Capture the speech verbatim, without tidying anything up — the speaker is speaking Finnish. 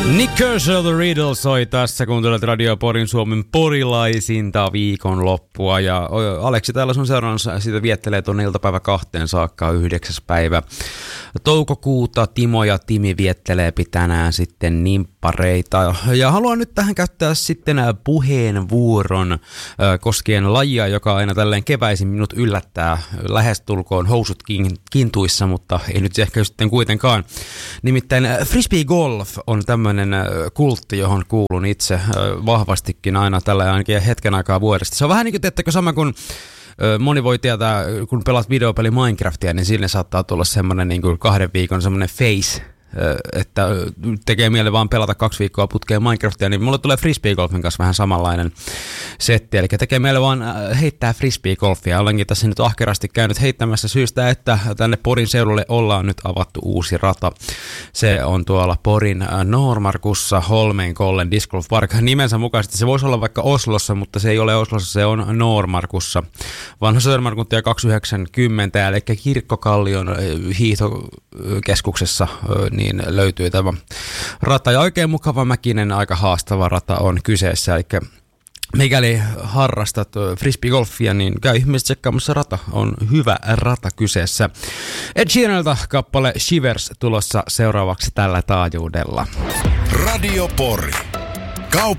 Nick Kershaw, The Riddle soi tässä, kun tulet Radio Porin Suomen porilaisinta viikonloppua. Ja Aleksi täällä sun seurannassa siitä viettelee tuonne iltapäivä kahteen saakka yhdeksäs päivä toukokuuta. Timo ja Timi viettelee tänään sitten nimppareita. Ja haluan nyt tähän käyttää sitten puheenvuoron koskien lajia, joka aina tälleen keväisin minut yllättää lähestulkoon housut kintuissa, mutta ei nyt ehkä sitten kuitenkaan. Nimittäin frisbee golf on tämmöinen kultti, johon kuulun itse vahvastikin aina tällä ainakin hetken aikaa vuodesta. Se on vähän niin kuin, teettekö sama kuin moni voi tietää, kun pelaat videopeli Minecraftia, niin sinne saattaa tulla semmoinen niin kuin kahden viikon semmoinen face, että tekee mieli vaan pelata kaksi viikkoa putkeen Minecraftia, niin mulle tulee frisbeegolfin kanssa vähän samanlainen setti, eli tekee mieli vaan heittää frisbeegolfia. Olenkin tässä nyt ahkerasti käynyt heittämässä syystä, että tänne Porin seudulle ollaan nyt avattu uusi rata. Se on tuolla Porin Noormarkussa Holmenkollen Disc Golf Park. Nimensä mukaisesti se voisi olla vaikka Oslossa, mutta se ei ole Oslossa, se on Noormarkussa. Vanha Södermarkuntia kaksisataayhdeksänkymmentä, eli Kirkkokallion hiihtokeskuksessa niin löytyy tämä rata. Ja oikein mukava mäkinen, aika haastava rata on kyseessä. Eli mikäli harrastat frisbeegolfia, niin käy ihmiset tsekkaamassa rata. On hyvä rata kyseessä. Ed Sheeranilta kappale Shivers tulossa seuraavaksi tällä taajuudella. Radio Pori. Kaup-